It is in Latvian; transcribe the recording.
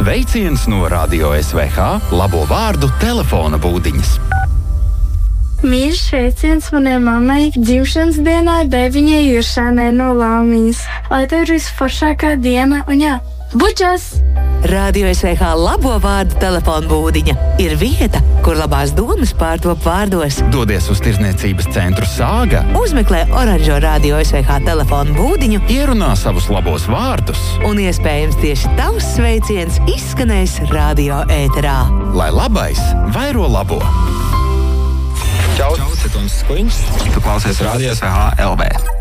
Sveiciens no Radio SVH labo vārdu telefona būdiņas. Mīļš sveiciens manai mammai dzimšanas dienai bēbiņai Juršanai no Laumiņas. Lai tev ir visforšākā diena un jā, bučas! Radio SVH labo vārdu telefona būdiņa ir vieta, kur labās domas pārtop vārdos. Dodies uz tirdzniecības centru Sāga, Uzmeklē oranžo Radio SVH telefona būdiņu, ierunā savus labos vārdus, un iespējams tieši tavs sveiciens izskanēs radio ēterā. lai labais vairo labo. Čau, Cetons Skuņš. Tu klausies Radio SVH LV.